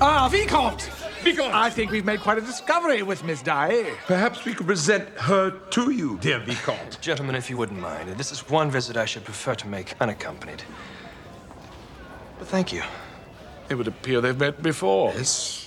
Ah, Vicomte! Vicomte! I think we've made quite a discovery with Miss Dye. Perhaps we could present her to you, dear Vicomte. Gentlemen, if you wouldn't mind, this is one visit I should prefer to make unaccompanied. But thank you. It would appear they've met before. Yes.